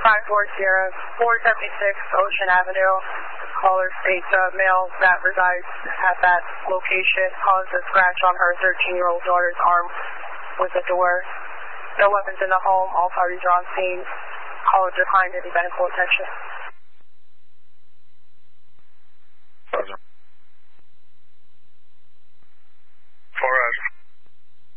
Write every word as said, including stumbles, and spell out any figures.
five four zero, four seventy-six Ocean Avenue. Caller states a male that resides at that location caused a scratch on her thirteen-year-old daughter's arm with a door. No weapons in the home. All parties are on scene. Caller declined any medical attention.